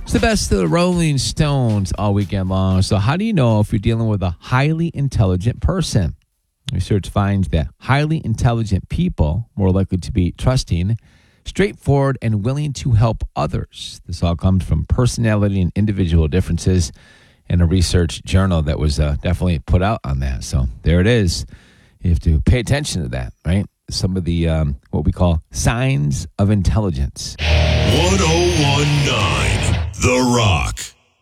It's the best of the Rolling Stones all weekend long. So how do you know if you're dealing with a highly intelligent person? Research finds that highly intelligent people more likely to be trusting, straightforward, and willing to help others. This all comes from personality and individual differences in a research journal that was definitely put out on that. So there it is. You have to pay attention to that, right? Some of the, what we call signs of intelligence. 1019 The Rock.